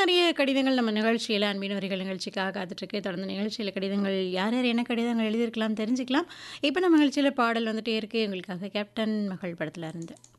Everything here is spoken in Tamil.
நிறைய கடிதங்கள் நம்ம நிகழ்ச்சியில அன்பின் வரிகள் நிகழ்ச்சிக்காக காத்துட்ருக்கு. தொடர்ந்து நிகழ்ச்சியில கடிதங்கள் யார் யார் என்ன கடிதங்கள் எழுதியிருக்கலாம் தெரிஞ்சுக்கலாம். இப்ப நம்ம நிகழ்ச்சியில பாடல் வந்துட்டே இருக்கு. உங்களுக்காக கேப்டன் மகள் படத்துல இருந்து.